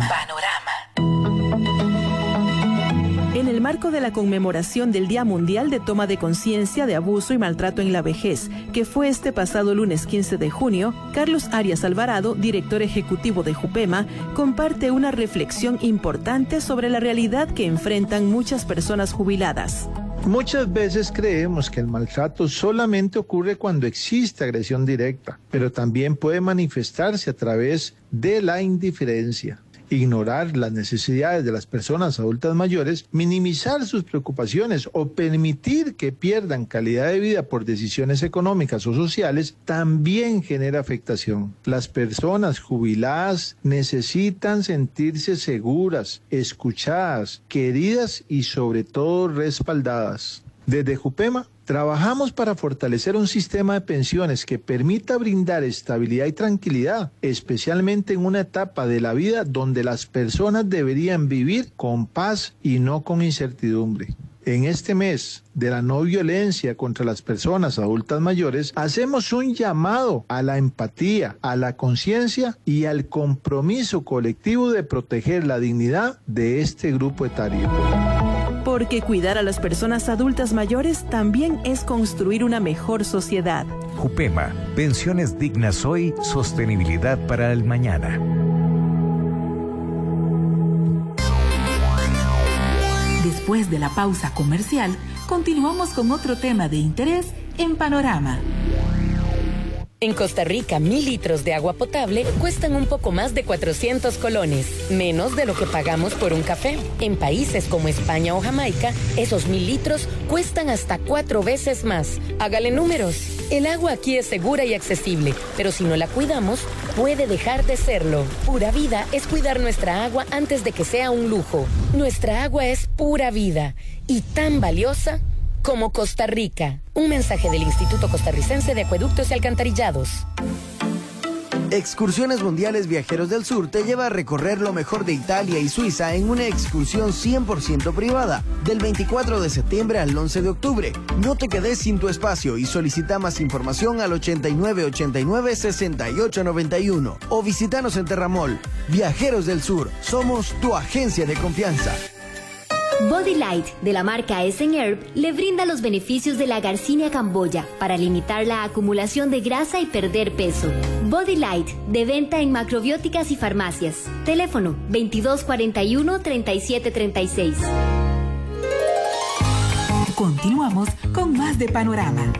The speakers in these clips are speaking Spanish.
En el marco de la conmemoración del Día Mundial de Toma de Conciencia de Abuso y Maltrato en la Vejez, que fue este pasado lunes 15 de junio, Carlos Arias Alvarado, director ejecutivo de Jupema, comparte una reflexión importante sobre la realidad que enfrentan muchas personas jubiladas. Muchas veces creemos que el maltrato solamente ocurre cuando existe agresión directa, pero también puede manifestarse a través de la indiferencia. Ignorar las necesidades de las personas adultas mayores, minimizar sus preocupaciones o permitir que pierdan calidad de vida por decisiones económicas o sociales también genera afectación. Las personas jubiladas necesitan sentirse seguras, escuchadas, queridas y sobre todo respaldadas. Desde Jupema trabajamos para fortalecer un sistema de pensiones que permita brindar estabilidad y tranquilidad, especialmente en una etapa de la vida donde las personas deberían vivir con paz y no con incertidumbre. En este mes de la no violencia contra las personas adultas mayores, hacemos un llamado a la empatía, a la conciencia y al compromiso colectivo de proteger la dignidad de este grupo etario. Porque cuidar a las personas adultas mayores también es construir una mejor sociedad. Jupema, pensiones dignas hoy, sostenibilidad para el mañana. Después de la pausa comercial, continuamos con otro tema de interés en Panorama. En Costa Rica, 1,000 litros de agua potable cuestan un poco más de 400 colones, menos de lo que pagamos por un café. En países como España o Jamaica, esos 1,000 litros cuestan hasta 4 veces más. Hágale números. El agua aquí es segura y accesible, pero si no la cuidamos, puede dejar de serlo. Pura Vida es cuidar nuestra agua antes de que sea un lujo. Nuestra agua es pura vida y tan valiosa como Costa Rica. Un mensaje del Instituto Costarricense de Acueductos y Alcantarillados. Excursiones Mundiales Viajeros del Sur te lleva a recorrer lo mejor de Italia y Suiza en una excursión 100% privada, del 24 de septiembre al 11 de octubre. No te quedes sin tu espacio y solicita más información al 8989-6891 o visítanos en Terramol. Viajeros del Sur, somos tu agencia de confianza. Body Light, de la marca Essen Herb, le brinda los beneficios de la Garcinia camboya para limitar la acumulación de grasa y perder peso. Body Light, de venta en macrobióticas y farmacias. Teléfono 2241-3736. Continuamos con más de Panorama.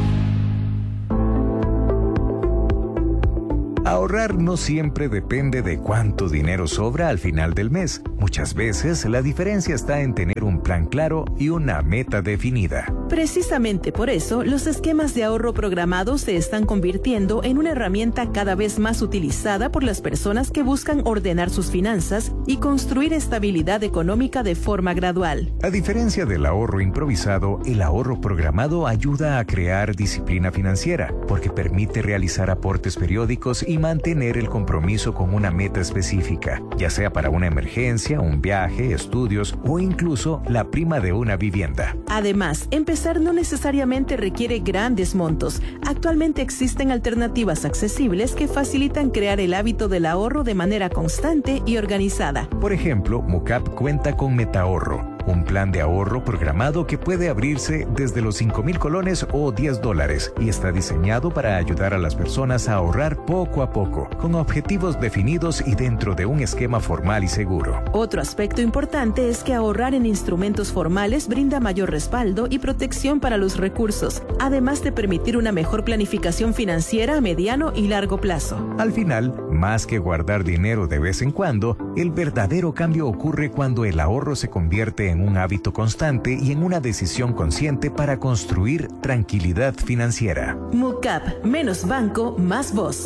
Ahorrar no siempre depende de cuánto dinero sobra al final del mes. Muchas veces la diferencia está en tener un plan claro y una meta definida. Precisamente por eso, los esquemas de ahorro programados se están convirtiendo en una herramienta cada vez más utilizada por las personas que buscan ordenar sus finanzas y construir estabilidad económica de forma gradual. A diferencia del ahorro improvisado, el ahorro programado ayuda a crear disciplina financiera, porque permite realizar aportes periódicos y mantener el compromiso con una meta específica, ya sea para una emergencia, un viaje, estudios o incluso la prima de una vivienda. Además, empezar no necesariamente requiere grandes montos. Actualmente existen alternativas accesibles que facilitan crear el hábito del ahorro de manera constante y organizada. Por ejemplo, MUCAP cuenta con MetaAhorro, un plan de ahorro programado que puede abrirse desde los 5,000 colones o $10 y está diseñado para ayudar a las personas a ahorrar poco a poco, con objetivos definidos y dentro de un esquema formal y seguro. Otro aspecto importante es que ahorrar en instrumentos formales brinda mayor respaldo y protección para los recursos, además de permitir una mejor planificación financiera a mediano y largo plazo. Al final, más que guardar dinero de vez en cuando, el verdadero cambio ocurre cuando el ahorro se convierte en un hábito constante y en una decisión consciente para construir tranquilidad financiera. MUCAP, menos banco, más voz.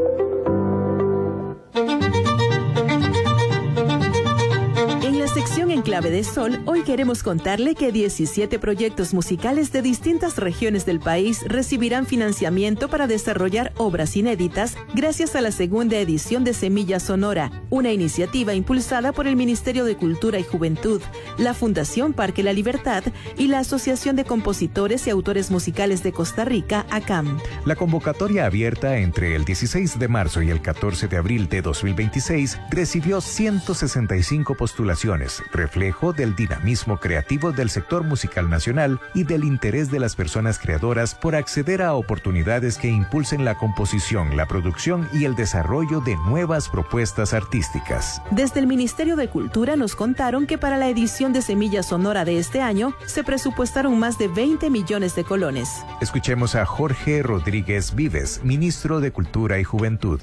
En la sección En Clave de Sol, hoy queremos contarle que 17 proyectos musicales de distintas regiones del país recibirán financiamiento para desarrollar obras inéditas gracias a la segunda edición de Semilla Sonora, una iniciativa impulsada por el Ministerio de Cultura y Juventud, la Fundación Parque La Libertad y la Asociación de Compositores y Autores Musicales de Costa Rica, ACAM. La convocatoria abierta entre el 16 de marzo y el 14 de abril de 2026 recibió 165 postulaciones, reflejo del dinamismo creativo del sector musical nacional y del interés de las personas creadoras por acceder a oportunidades que impulsen la composición, la producción y el desarrollo de nuevas propuestas artísticas. Desde el Ministerio de Cultura nos contaron que para la edición de Semilla Sonora de este año se presupuestaron más de 20 millones de colones. Escuchemos a Jorge Rodríguez Vives, ministro de Cultura y Juventud.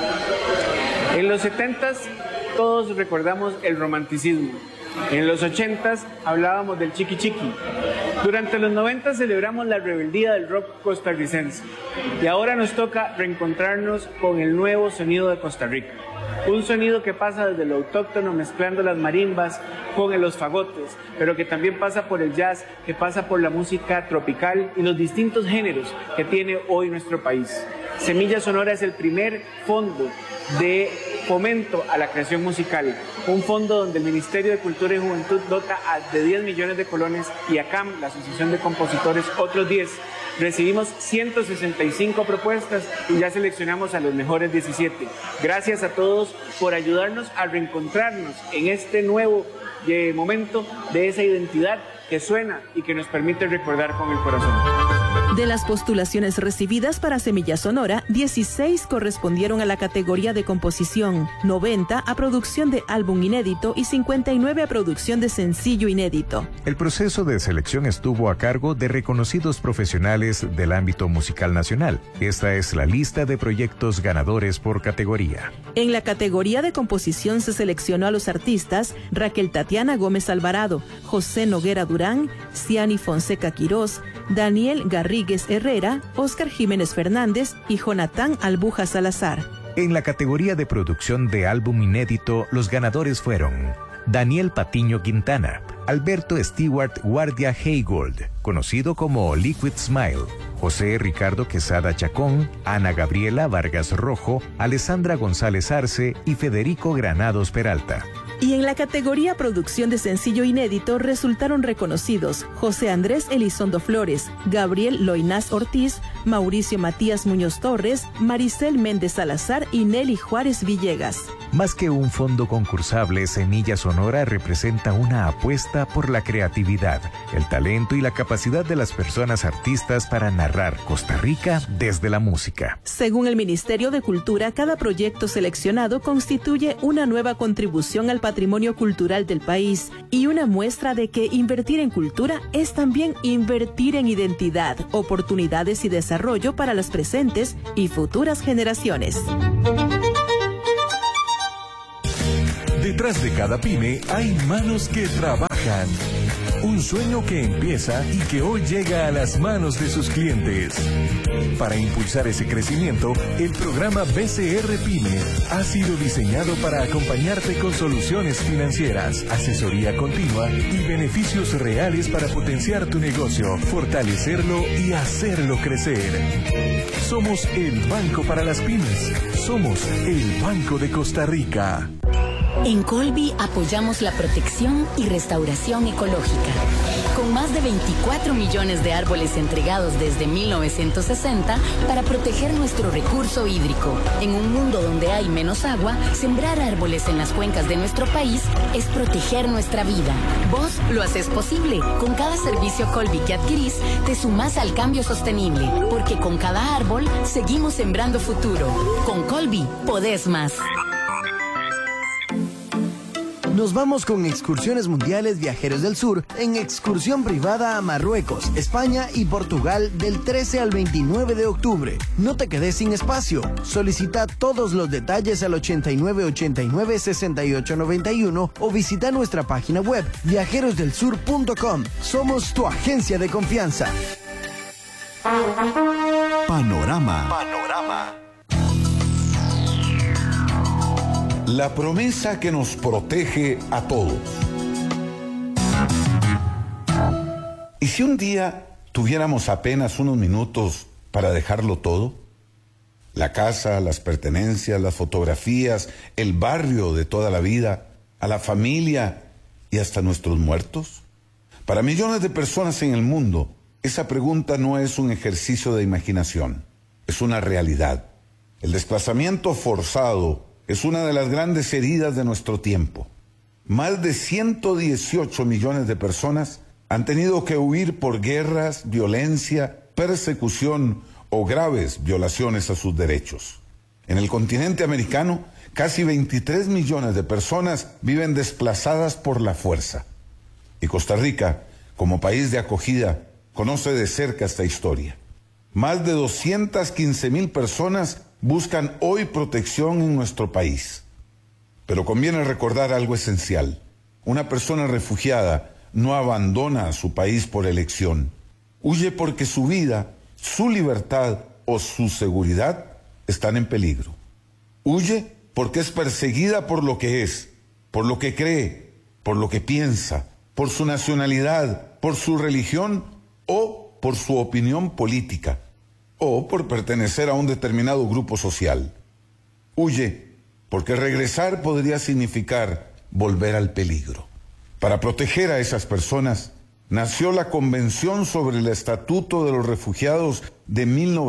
En los 70s todos recordamos el romanticismo. En los 80s hablábamos del chiqui chiqui. Durante los 90 celebramos la rebeldía del rock costarricense. Y ahora nos toca reencontrarnos con el nuevo sonido de Costa Rica. Un sonido que pasa desde lo autóctono mezclando las marimbas con los fagotes, pero que también pasa por el jazz, que pasa por la música tropical y los distintos géneros que tiene hoy nuestro país. Semilla Sonora es el primer fondo de fomento a la creación musical, un fondo donde el Ministerio de Cultura y Juventud dota de 10 millones de colones y ACAM, la Asociación de Compositores, otros 10. Recibimos 165 propuestas y ya seleccionamos a los mejores 17. Gracias a todos por ayudarnos a reencontrarnos en este nuevo momento de esa identidad que suena y que nos permite recordar con el corazón. De las postulaciones recibidas para Semilla Sonora, 16 correspondieron a la categoría de composición, 90 a producción de álbum inédito y 59 a producción de sencillo inédito. El proceso de selección estuvo a cargo de reconocidos profesionales del ámbito musical nacional. Esta es la lista de proyectos ganadores por categoría. En la categoría de composición se seleccionó a los artistas Raquel Tatiana Gómez Alvarado, José Noguera Durán, Ciani Fonseca Quirós, Daniel Garrigues Herrera, Óscar Jiménez Fernández y Jonatán Albuja Salazar. En la categoría de producción de álbum inédito, los ganadores fueron Daniel Patiño Quintana, Alberto Stewart Guardia Haygold, conocido como Liquid Smile, José Ricardo Quesada Chacón, Ana Gabriela Vargas Rojo, Alessandra González Arce y Federico Granados Peralta. Y en la categoría producción de sencillo inédito resultaron reconocidos José Andrés Elizondo Flores, Gabriel Loinás Ortiz, Mauricio Matías Muñoz Torres, Maricel Méndez Salazar y Nelly Juárez Villegas. Más que un fondo concursable, Semilla Sonora representa una apuesta por la creatividad, el talento y la capacidad de las personas artistas para narrar Costa Rica desde la música. Según el Ministerio de Cultura, cada proyecto seleccionado constituye una nueva contribución al patrimonio cultural del país y una muestra de que invertir en cultura es también invertir en identidad, oportunidades y desarrollo para las presentes y futuras generaciones. Detrás de cada pyme hay manos que trabajan. Un sueño que empieza y que hoy llega a las manos de sus clientes. Para impulsar ese crecimiento, el programa BCR Pyme ha sido diseñado para acompañarte con soluciones financieras, asesoría continua y beneficios reales para potenciar tu negocio, fortalecerlo y hacerlo crecer. Somos el banco para las pymes. Somos el Banco de Costa Rica. En Colby apoyamos la protección y restauración ecológica. Con más de 24 millones de árboles entregados desde 1960 para proteger nuestro recurso hídrico. En un mundo donde hay menos agua, sembrar árboles en las cuencas de nuestro país es proteger nuestra vida. Vos lo haces posible. Con cada servicio Colby que adquirís, te sumás al cambio sostenible. Porque con cada árbol, seguimos sembrando futuro. Con Colby, podés más. Nos vamos con Excursiones Mundiales Viajeros del Sur en excursión privada a Marruecos, España y Portugal del 13 al 29 de octubre. No te quedes sin espacio. Solicita todos los detalles al 8989-6891 o visita nuestra página web viajerosdelsur.com. Somos tu agencia de confianza. Panorama. La promesa que nos protege a todos. si un día tuviéramos apenas unos minutos para dejarlo todo? La casa, las pertenencias, las fotografías, el barrio de toda la vida, a la familia y hasta nuestros muertos. Para millones de personas en el mundo, esa pregunta no es un ejercicio de imaginación, es una realidad. El desplazamiento forzado es una de las grandes heridas de nuestro tiempo. Más de 118 millones de personas han tenido que huir por guerras, violencia, persecución o graves violaciones a sus derechos. En el continente americano, casi 23 millones de personas viven desplazadas por la fuerza. Y Costa Rica, como país de acogida, conoce de cerca esta historia. Más de 215,000 personas buscan hoy protección en nuestro país. Pero conviene recordar algo esencial. Una persona refugiada no abandona a su país por elección. Huye porque su vida, su libertad o su seguridad están en peligro. Huye porque es perseguida por lo que es, por lo que cree, por lo que piensa, por su nacionalidad, por su religión o por su opinión política, o por pertenecer a un determinado grupo social. Huye porque regresar podría significar volver al peligro. Para proteger a esas personas, nació la Convención sobre el Estatuto de los Refugiados de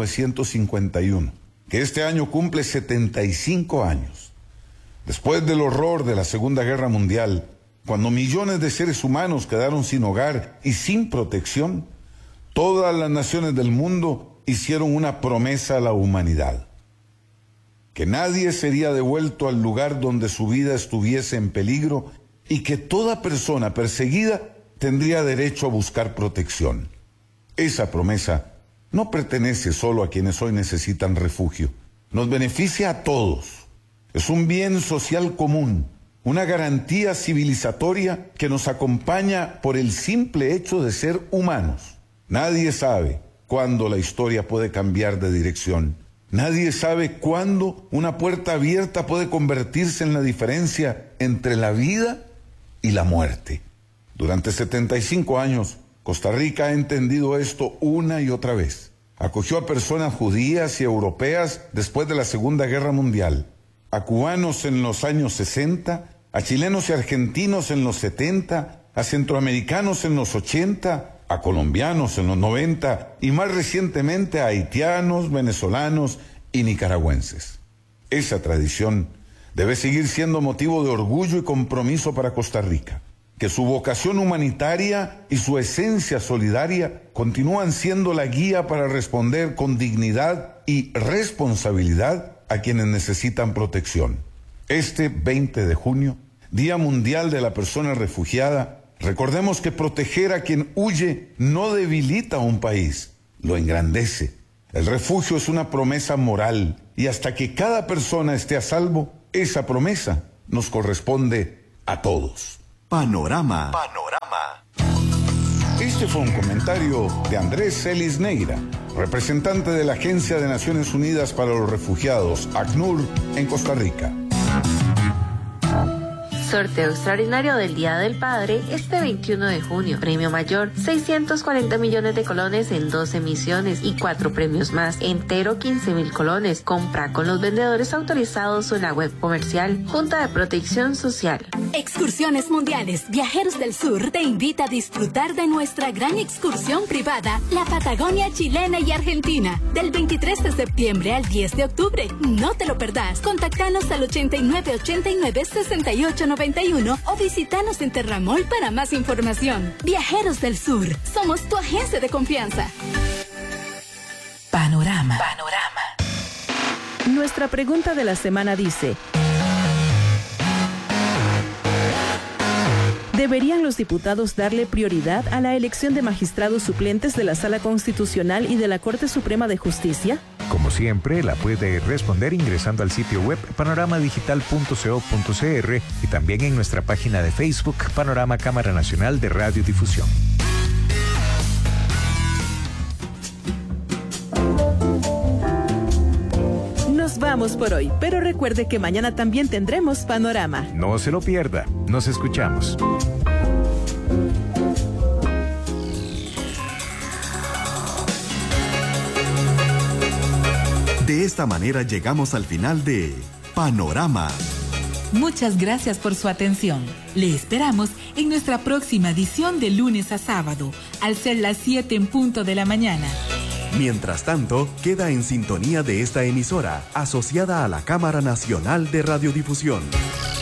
1951, que este año cumple 75 años. Después del horror de la Segunda Guerra Mundial, cuando millones de seres humanos quedaron sin hogar y sin protección, todas las naciones del mundo hicieron una promesa a la humanidad: que nadie sería devuelto al lugar donde su vida estuviese en peligro y que toda persona perseguida tendría derecho a buscar protección. Esa promesa no pertenece solo a quienes hoy necesitan refugio, nos beneficia a todos. Es un bien social común, una garantía civilizatoria que nos acompaña por el simple hecho de ser humanos. Nadie sabe cuándo la historia puede cambiar de dirección. Nadie sabe cuándo una puerta abierta puede convertirse en la diferencia entre la vida y la muerte. Durante 75 años, Costa Rica ha entendido esto una y otra vez. Acogió a personas judías y europeas después de la Segunda Guerra Mundial, a cubanos en los años 60, a chilenos y argentinos en los 70, a centroamericanos en los 80, a colombianos en los 90 y más recientemente a haitianos, venezolanos y nicaragüenses. Esa tradición debe seguir siendo motivo de orgullo y compromiso para Costa Rica. Que su vocación humanitaria y su esencia solidaria continúan siendo la guía para responder con dignidad y responsabilidad a quienes necesitan protección. Este 20 de junio, Día Mundial de la Persona Refugiada, recordemos que proteger a quien huye no debilita a un país, lo engrandece. El refugio es una promesa moral y hasta que cada persona esté a salvo, esa promesa nos corresponde a todos. Panorama. Este fue un comentario de Andrés Celis Neira, representante de la Agencia de Naciones Unidas para los Refugiados, ACNUR, en Costa Rica. Sorteo extraordinario del Día del Padre este 21 de junio. Premio mayor, 640 millones de colones en 12 emisiones y 4 premios más. Entero, 15,000 colones. Compra con los vendedores autorizados o en la web comercial. Junta de Protección Social. Excursiones Mundiales Viajeros del Sur te invita a disfrutar de nuestra gran excursión privada, la Patagonia chilena y argentina, del 23 de septiembre al 10 de octubre. No te lo perdás. Contactanos al 8989-6891 o visitanos en Terramol para más información. Viajeros del Sur, somos tu agencia de confianza. Panorama. Nuestra pregunta de la semana dice: ¿deberían los diputados darle prioridad a la elección de magistrados suplentes de la Sala Constitucional y de la Corte Suprema de Justicia? Como siempre, la puede responder ingresando al sitio web panoramadigital.co.cr y también en nuestra página de Facebook Panorama Cámara Nacional de Radiodifusión. Nos vamos por hoy, pero recuerde que mañana también tendremos Panorama. No se lo pierda. Nos escuchamos. De esta manera llegamos al final de Panorama. Muchas gracias por su atención. Le esperamos en nuestra próxima edición de lunes a sábado, al ser las 7 en punto de la mañana. Mientras tanto, queda en sintonía de esta emisora, asociada a la Cámara Nacional de Radiodifusión.